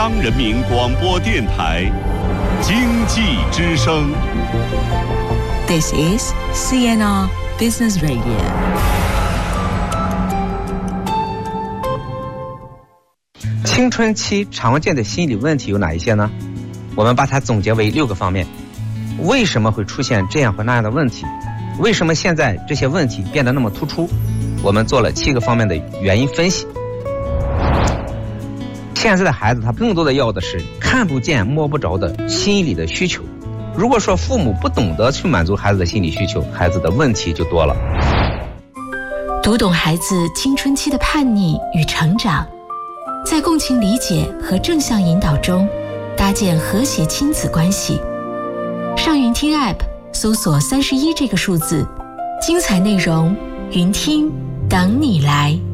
央人民广播电台经济之声。 This is CNR Business Radio。 青春期常见的心理问题有哪一些呢？我们把它总结为6个方面。为什么会出现这样或那样的问题？为什么现在这些问题变得那么突出？我们做了7个方面的原因分析。现在的孩子他更多的要的是看不见摸不着的心理的需求。如果说父母不懂得去满足孩子的心理需求，孩子的问题就多了。 读懂孩子青春期的叛逆与成长，在共情理解和正向引导中搭建和谐亲子关系。上云听 App 搜索31这个数字，精彩内容云听等你来。